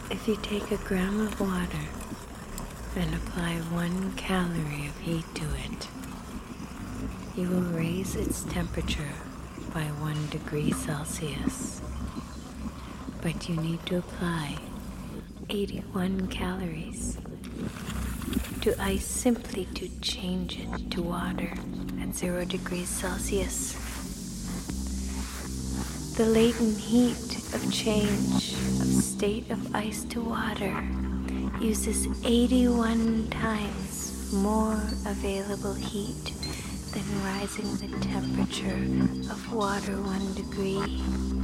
If you take a gram of water and apply 1 calorie of heat to it, you will raise its temperature by 1 degree Celsius. But you need to apply 81 calories to ice simply to change it to water at 0 degrees Celsius. The latent heat of change of state of ice to water uses 81 times more available heat than rising the temperature of water 1 degree.